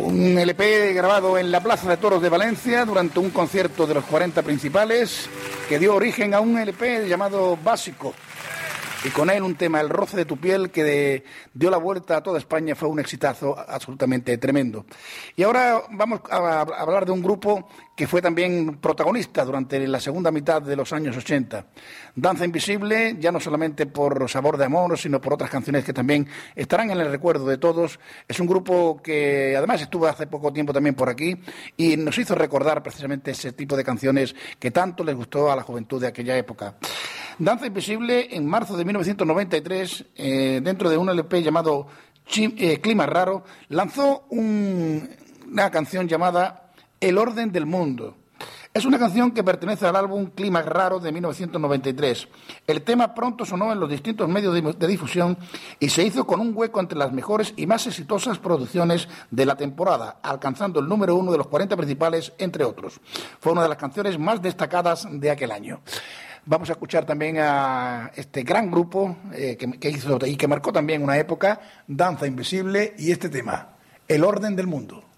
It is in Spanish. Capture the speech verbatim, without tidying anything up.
Un L P grabado en la Plaza de Toros de Valencia durante un concierto de los cuarenta principales que dio origen a un L P llamado Básico. Y con él un tema, El roce de tu piel, que de, dio la vuelta a toda España, fue un exitazo absolutamente tremendo. Y ahora vamos a, a hablar de un grupo que fue también protagonista durante la segunda mitad de los años ochenta. Danza Invisible, ya no solamente por Sabor de Amor, sino por otras canciones que también estarán en el recuerdo de todos. Es un grupo que además estuvo hace poco tiempo también por aquí y nos hizo recordar precisamente ese tipo de canciones que tanto les gustó a la juventud de aquella época. Danza Invisible, en marzo de mil novecientos noventa y tres, eh, dentro de un L P llamado Chim, eh, Clima Raro, lanzó un, una canción llamada El orden del mundo. Es una canción que pertenece al álbum Clima Raro de mil novecientos noventa y tres. El tema pronto sonó en los distintos medios de, de difusión y se hizo con un hueco entre las mejores y más exitosas producciones de la temporada, alcanzando el número uno de los cuarenta principales, entre otros. Fue una de las canciones más destacadas de aquel año. Vamos a escuchar también a este gran grupo eh, que, que hizo y que marcó también una época, Danza Invisible, y este tema, El orden del mundo.